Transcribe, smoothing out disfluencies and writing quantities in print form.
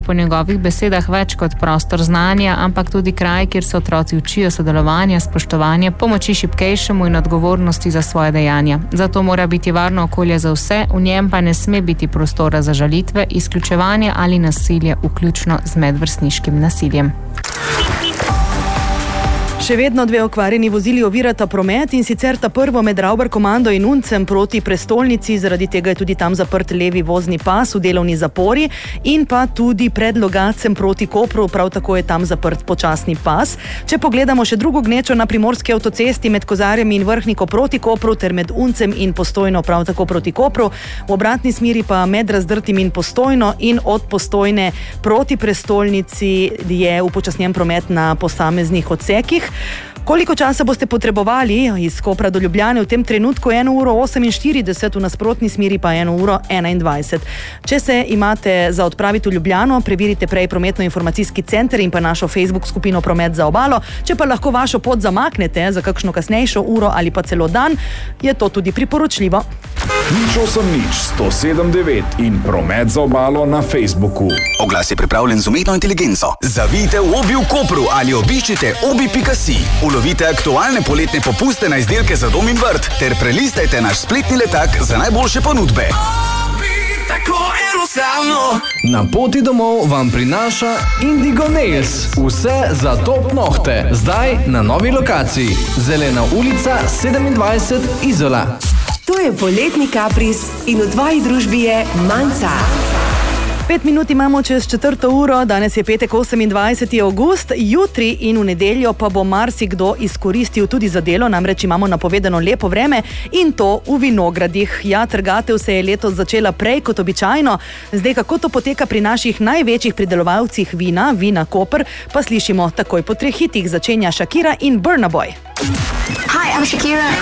po njegovih besedah več kot prostor znanja, ampak tudi kraj, kjer se otroci učijo sodelovanja, spoštovanja, pomoči šibkejšemu in odgovornosti za svoje dejanja. Zato mora biti varno okolje za vse, v njem pa ne sme biti prostora za žalitve, izključevanje ali nasilje, vključno z medvrstniškim nasiljem. Še vedno 2 okvarjeni vozili ovirata promet, in sicer ta prvo med Rauber komando in Uncem proti prestolnici, zaradi tega je tudi tam zaprt levi vozni pas v delovni zapori, in pa tudi pred Logacem proti Kopru, prav tako je tam zaprt počasni pas. Če pogledamo še drugo gnečo na primorski avtocesti med Kozarjem in Vrhniko proti Kopru ter med Uncem in Postojno prav tako proti Kopru, v obratni smeri pa med Razdrtim in Postojno in od Postojne proti prestolnici je upočasnjen promet na posameznih odsekih. Koliko časa boste potrebovali iz Kopra do Ljubljane? V tem trenutku 1 uro 48, v nasprotni smeri pa 1 uro 21. Če se imate za odpraviti v Ljubljano, preverite prej prometno-informacijski center in pa našo Facebook skupino Promet za obalo. Če pa lahko vašo pot zamaknete za kakšno kasnejšo uro ali pa celo dan, je to tudi priporočljivo. 107 in Promet za obalo na Facebooku. Oglas je pripravljen z umetno inteligenco. Zavijte v Obi v Kopru ali obiščite obi.si. Ulovite aktualne poletne popuste na izdelke za dom in vrt ter prelistajte naš spletni letak za najboljše ponudbe. Na poti domov vam prinaša Indigo Nails. Vse za top nohte. Zdaj na novi lokaciji. Zelena ulica 27 Izola. To je poletni kapris in v tvoji družbi je Manca. 5 minut imamo čez 4. uro, danes je petek 28. avgust, jutri in v nedeljo pa bo marsikdo izkoristil tudi za delo, namreč imamo napovedano lepo vreme in to v vinogradih. Ja, trgatev se je letos začela prej kot običajno. Zdaj, kako to poteka pri naših največjih pridelovalcih vina, Vina Koper, pa slišimo takoj po 3 hitih. Začenja Shakira in Burna Boy. Hi, I'm Shakira.